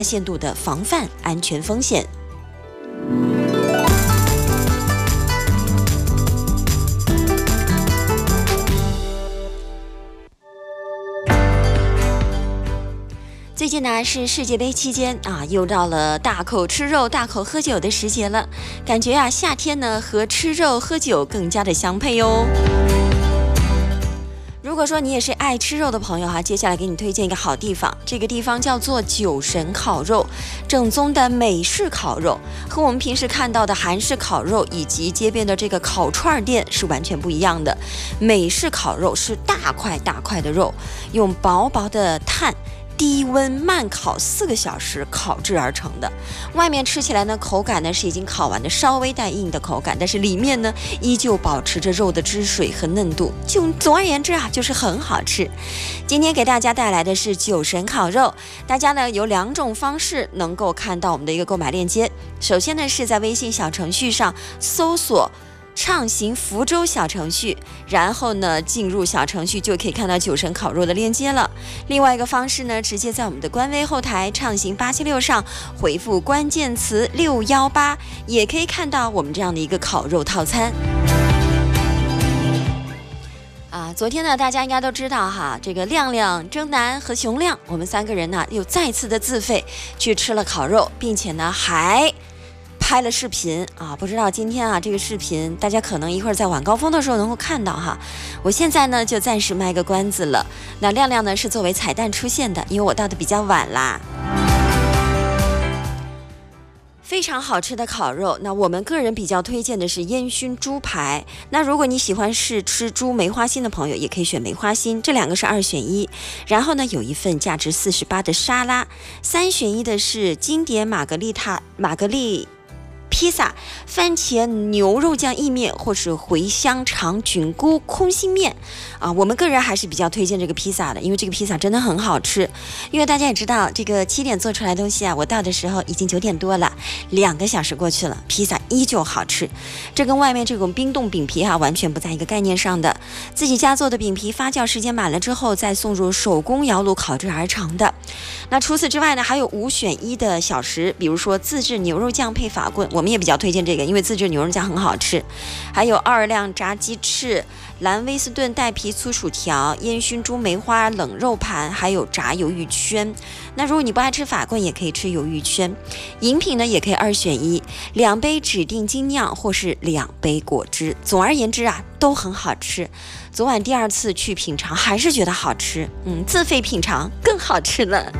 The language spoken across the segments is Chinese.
限度的防范安全风险。最近呢是世界杯期间啊，又到了大口吃肉、大口喝酒的时节了。感觉啊，夏天呢和吃肉喝酒更加的相配哦。如果说你也是爱吃肉的朋友哈，接下来给你推荐一个好地方，这个地方叫做酒神烤肉，正宗的美式烤肉，和我们平时看到的韩式烤肉以及街边的这个烤串店是完全不一样的。美式烤肉是大块大块的肉，用薄薄的炭低温慢烤4个小时烤制而成的，外面吃起来呢，口感呢是已经烤完的稍微带硬的口感，但是里面呢依旧保持着肉的汁水和嫩度，总而言之啊，就是很好吃。今天给大家带来的是酒神烤肉，大家呢有2种方式能够看到我们的一个购买链接。首先呢是在微信小程序上搜索畅行福州小程序，然后呢进入小程序就可以看到酒神烤肉的链接了。另外一个方式呢，直接在我们的官微后台畅行876上回复关键词618，也可以看到我们这样的一个烤肉套餐。昨天呢，大家应该都知道哈，这个亮亮、征南和熊亮，我们3个人呢又再次的自费去吃了烤肉，并且呢还拍了视频啊，不知道今天啊这个视频大家可能一会儿在晚高峰的时候能够看到哈。我现在呢就暂时卖个关子了。那亮亮呢是作为彩蛋出现的，因为我到的比较晚啦。非常好吃的烤肉，那我们个人比较推荐的是烟熏猪排。那如果你喜欢是吃猪梅花心的朋友，也可以选梅花心，这2个是2选1。然后呢，有一份价值48的沙拉，3选1的是经典玛格丽披萨、番茄牛肉酱意面或是茴香肠菌菇空心面啊，我们个人还是比较推荐这个披萨的，因为这个披萨真的很好吃。因为大家也知道，这个7点做出来的东西啊，我到的时候已经9点多了，2个小时过去了，披萨依旧好吃。这跟外面这种冰冻饼皮完全不在一个概念上的。自己家做的饼皮发酵时间满了之后，再送入手工窑炉烤制而成的。那除此之外呢，还有5选1的小食，比如说自制牛肉酱配法棍，我们也比较推荐这个，因为自制牛肉酱很好吃。还有奥尔良炸鸡翅、蓝威斯顿带皮粗薯条、烟熏猪梅花冷肉盘，还有炸鱿鱼圈。那如果你不爱吃法棍，也可以吃鱿鱼圈。饮品呢，也可以2选1，2杯指定精酿或是2杯果汁。总而言之啊，都很好吃。昨晚第2次去品尝，还是觉得好吃。自费品尝更好吃了。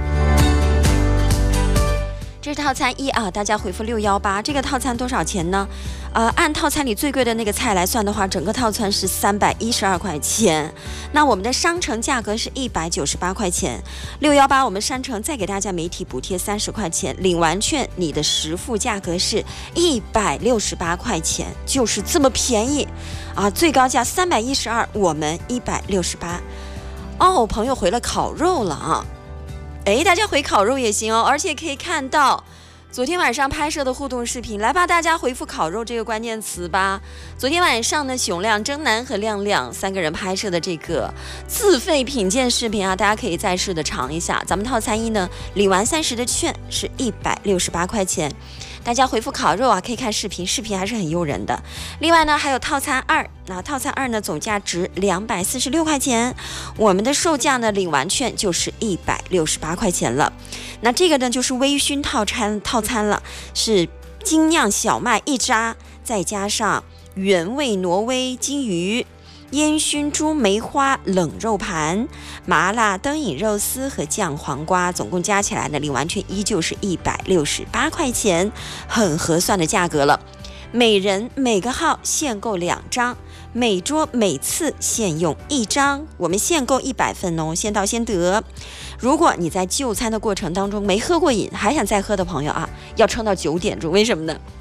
这是套餐1啊，大家回复618。这个套餐多少钱呢？按套餐里最贵的那个菜来算的话，整个套餐是312块钱。那我们的商城价格是198块钱，618我们商城再给大家媒体补贴30块钱，领完券你的实付价格是168块钱，就是这么便宜啊！最高价312，我们168。哦，朋友回了烤肉了啊！大家回烤肉也行哦，而且可以看到昨天晚上拍摄的互动视频。来吧，大家回复烤肉这个关键词吧。昨天晚上呢，熊亮、征南和亮亮3个人拍摄的这个自费品鉴视频啊，大家可以再试的尝一下。咱们套餐1呢，领完30的券是168块钱。大家回复烤肉啊，可以看视频，视频还是很诱人的。另外呢，还有套餐2，那套餐2呢总价值246块钱，我们的售价呢领完券就是168块钱了。那这个呢就是微醺套餐了，是精酿小麦1扎，再加上原味挪威金鱼、烟熏猪梅花冷肉盘、麻辣灯影肉丝和酱黄瓜，总共加起来呢，领完券依旧是168块钱，很合算的价格了。每人每个号限购2张，每桌每次限用1张，我们限购100份哦，先到先得。如果你在就餐的过程当中没喝过瘾，还想再喝的朋友啊，要撑到9点钟。为什么呢？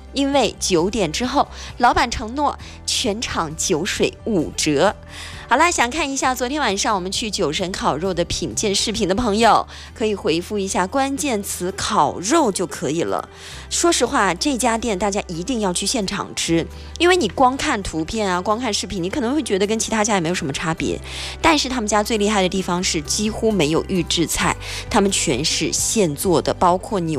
因为9点之后，老板承诺全场酒水5折。好啦，想看一下昨天晚上我们去酒神烤肉的品鉴视频的朋友，可以回复一下关键词烤肉就可以了。说实话，这家店大家一定要去现场吃，因为你光看图片啊，光看视频，你可能会觉得跟其他家也没有什么差别。但是他们家最厉害的地方是几乎没有预制菜，他们全是现做的，包括牛